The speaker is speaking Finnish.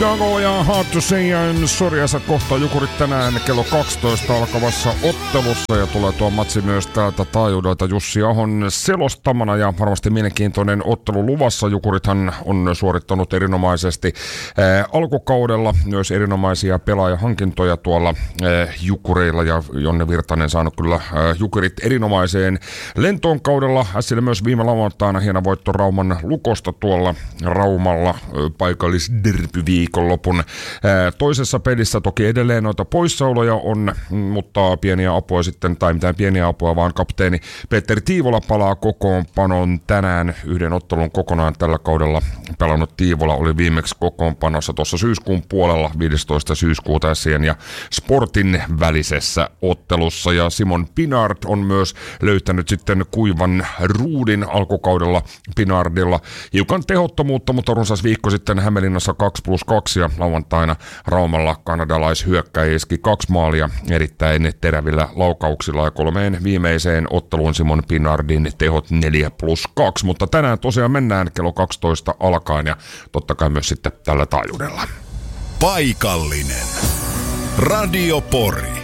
Chicago ja Hard to Say Sorjassa kohtaa Jukurit tänään kello 12 alkavassa ottelussa ja tulee tuo matsi myös täältä taajuudelta Jussi Ahon selostamana ja varmasti mielenkiintoinen ottelu luvassa. Jukurithan on suorittanut erinomaisesti alkukaudella myös erinomaisia pelaajahankintoja tuolla Jukureilla ja Jonne Virtanen saanut kyllä Jukurit erinomaiseen lentoon kaudella. Sille myös viime lauantaina hieno voitto Rauman Lukosta tuolla Raumalla paikallisderbyviikolla. Viikonlopun toisessa pelissä toki edelleen noita poissaoloja on, mutta pieniä apua sitten, tai mitään pieniä apua, vaan kapteeni Petteri Tiivola palaa kokoonpanoon tänään. Yhden ottelun kokonaan tällä kaudella pelannut Tiivola oli viimeksi kokoonpanossa tuossa syyskuun puolella 15. syyskuuta Sien ja Sportin välisessä ottelussa. Ja Simon Pinard on myös löytänyt sitten kuivan ruudin alkukaudella Pinardilla. Hiukan tehottomuutta, mutta runsas viikko sitten Hämeenlinnassa 2+2 ja lauantaina Raumalla kanadalaishyökkäjä iski 2 maalia erittäin terävillä laukauksilla ja 3 viimeiseen otteluun Simon Pinardin tehot 4+2, mutta tänään tosiaan mennään kello 12 alkaen ja totta kai myös sitten tällä taajuudella. Paikallinen. Radio Pori.